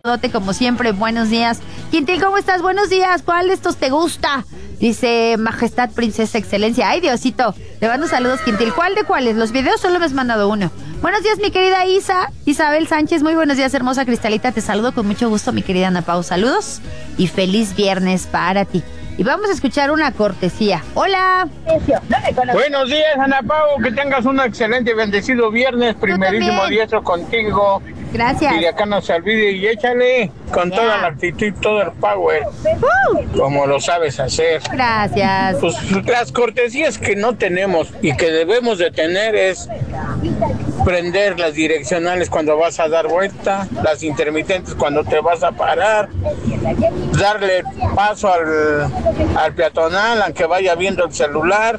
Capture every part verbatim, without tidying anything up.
Como siempre, buenos días. Quintil, ¿cómo estás? Buenos días. ¿Cuál de estos te gusta? Dice Majestad Princesa Excelencia. Ay, Diosito. Le mando saludos, Quintil. ¿Cuál de cuáles? Los videos solo me has mandado uno. Buenos días, mi querida Isa. Isabel Sánchez, muy buenos días, hermosa Cristalita. Te saludo con mucho gusto, mi querida Ana Pau. Saludos y feliz viernes para ti. Y vamos a escuchar una cortesía. Hola. Buenos días, Ana Pau. Que tengas un excelente y bendecido viernes. Primerísimo diestro contigo. Gracias. Y de acá no se olvide y échale con yeah. toda la actitud, todo el power, uh. como lo sabes hacer. Gracias. Pues las cortesías que no tenemos y que debemos de tener es prender las direccionales cuando vas a dar vuelta, las intermitentes cuando te vas a parar, darle paso al, al peatonal aunque vaya viendo el celular.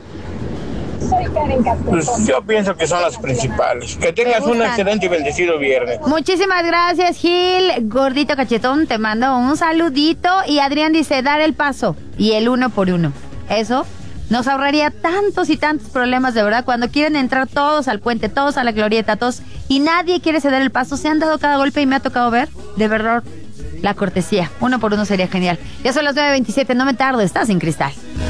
Pues yo pienso que son las principales. Que tengas un excelente y bendecido viernes. Muchísimas gracias, Gil. Gordito Cachetón, te mando un saludito. Y Adrián dice, dar el paso y el uno por uno. Eso nos ahorraría tantos y tantos problemas, de verdad. Cuando quieren entrar todos al puente, todos a la glorieta, todos, y nadie quiere ceder el paso. Se han dado cada golpe y me ha tocado ver, de verdad, la cortesía. Uno por uno sería genial. Ya son las nueve veintisiete, no me tardo, estás en Cristal.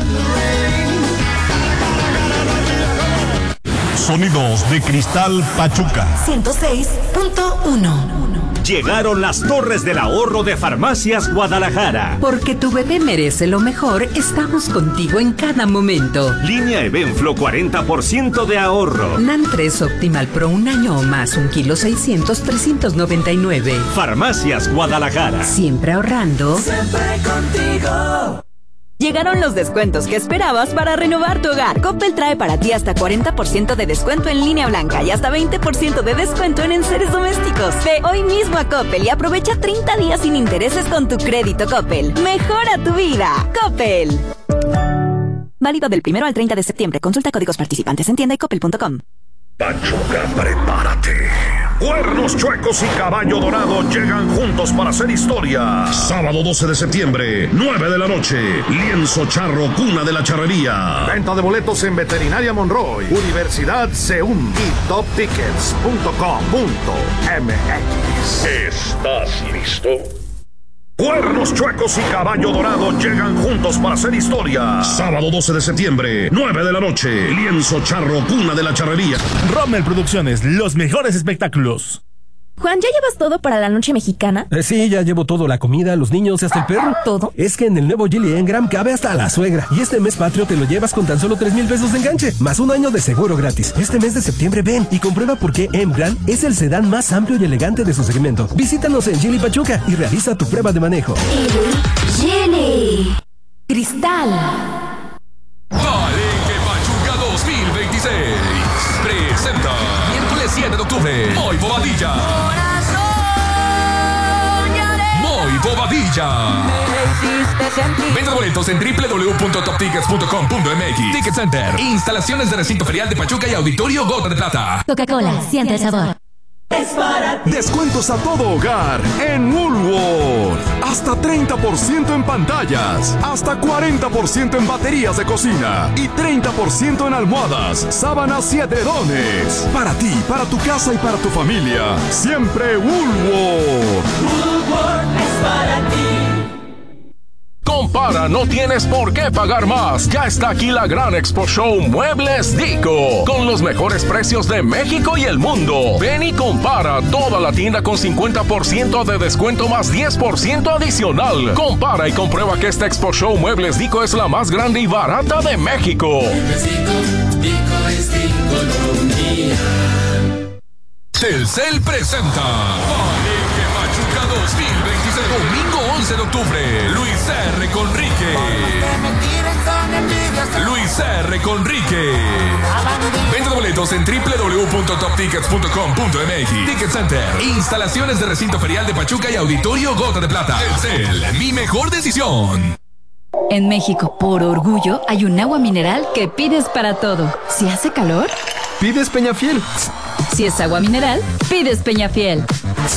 Sonidos de Cristal Pachuca ciento seis punto uno. Llegaron las Torres del Ahorro de Farmacias Guadalajara. Porque tu bebé merece lo mejor, estamos contigo en cada momento. Línea Evenflo, cuarenta por ciento de ahorro. NAN tres Optimal Pro, un año o más, un kilo seiscientos, trescientos noventa y nueve. Farmacias Guadalajara. Siempre ahorrando. Siempre contigo. Llegaron los descuentos que esperabas para renovar tu hogar. Coppel trae para ti hasta cuarenta por ciento de descuento en línea blanca y hasta veinte por ciento de descuento en enseres domésticos. Ve hoy mismo a Coppel y aprovecha treinta días sin intereses con tu crédito Coppel. Mejora tu vida. Coppel. Válido del primero al treinta de septiembre. Consulta códigos participantes en tienda y coppel punto com. Pachuca, prepárate. Cuernos Chuecos y Caballo Dorado llegan juntos para hacer historia. Sábado doce de septiembre, nueve de la noche. Lienzo Charro, cuna de la charrería. Venta de boletos en Veterinaria Monroy, Universidad Seúl y top tickets punto com punto m x. ¿Estás listo? Cuernos Chuecos y Caballo Dorado llegan juntos para hacer historia. Sábado doce de septiembre, nueve de la noche. Lienzo Charro, cuna de la charrería. Rommel Producciones, los mejores espectáculos. Juan, ¿ya llevas todo para la noche mexicana? Eh, sí, ya llevo todo, la comida, los niños y hasta el perro. ¿Todo? Es que en el nuevo Geely Engram cabe hasta la suegra. Y este mes patrio te lo llevas con tan solo tres mil pesos de enganche, más un año de seguro gratis. Este mes de septiembre ven y comprueba por qué Engram es el sedán más amplio y elegante de su segmento. Visítanos en Geely Pachuca y realiza tu prueba de manejo. Geely Cristal. Palenque Pachuca dos mil veintiséis presenta miércoles siete de octubre Moy Bobadilla. Moy Bobadilla. Venta de boletos en doble u doble u doble u punto top tickets punto com punto m x. Ticket Center. Instalaciones de recinto ferial de Pachuca y Auditorio Gota de Plata. Coca-Cola, siente el sabor. Es para ti. Descuentos a todo hogar en Woolworth. Hasta treinta por ciento en pantallas, hasta cuarenta por ciento en baterías de cocina y treinta por ciento en almohadas, sábanas y edredones. Para ti, para tu casa y para tu familia, siempre Woolworth. Woolworth es para ti. Compara, no tienes por qué pagar más. Ya está aquí la gran Expo Show Muebles Dico, con los mejores precios de México y el mundo. Ven y compara toda la tienda con cincuenta por ciento de descuento más diez por ciento adicional. Compara y comprueba que esta Expo Show Muebles Dico es la más grande y barata de México. Dico es Diconomía. Telcel presenta Palenque Pachuca dos mil veintiséis. Domingo once de octubre. Luis R. Conrique. Luis R. Conrique. Venta de boletos en doble u doble u doble u punto top tickets punto com punto m x. Ticket Center. Instalaciones de recinto ferial de Pachuca y Auditorio Gota de Plata. Telcel, mi mejor decisión. En México, por orgullo, hay un agua mineral que pides para todo. Si hace calor, pides Peñafiel. Si es agua mineral, pides Peñafiel.